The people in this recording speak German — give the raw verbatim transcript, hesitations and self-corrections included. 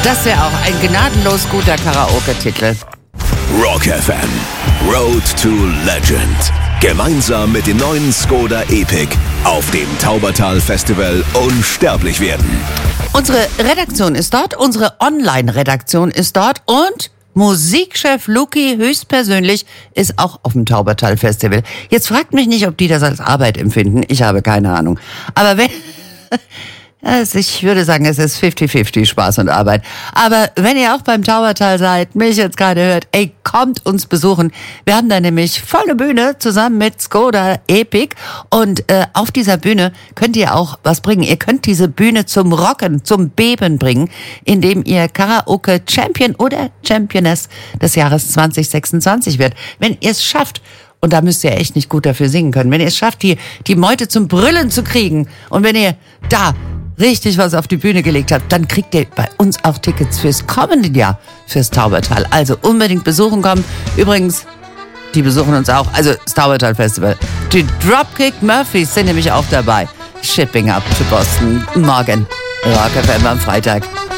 Das wäre auch ein gnadenlos guter Karaoke-Titel. Rock F M. Road to Legend. Gemeinsam mit dem neuen Skoda Epic auf dem Taubertal Festival unsterblich werden. Unsere Redaktion ist dort, unsere Online-Redaktion ist dort und Musikchef Luki höchstpersönlich ist auch auf dem Taubertal Festival. Jetzt fragt mich nicht, ob die das als Arbeit empfinden. Ich habe keine Ahnung. Aber wenn... Also ich würde sagen, es ist fifty fifty Spaß und Arbeit. Aber wenn ihr auch beim Taubertal seid, mich jetzt gerade hört, ey, kommt uns besuchen. Wir haben da nämlich volle Bühne zusammen mit Skoda Epic. Und äh, auf dieser Bühne könnt ihr auch was bringen. Ihr könnt diese Bühne zum Rocken, zum Beben bringen, indem ihr Karaoke-Champion oder Championess des Jahres zwanzig sechsundzwanzig wird. Wenn ihr es schafft, und da müsst ihr echt nicht gut dafür singen können, wenn ihr es schafft, die, die Meute zum Brüllen zu kriegen und wenn ihr da richtig was auf die Bühne gelegt habt, dann kriegt ihr bei uns auch Tickets fürs kommende Jahr fürs Taubertal. Also unbedingt besuchen kommen. Übrigens, die besuchen uns auch, also das Taubertal Festival. Die Dropkick Murphys sind nämlich auch dabei. Shipping up to Boston. Morgen. Rock F M am Freitag.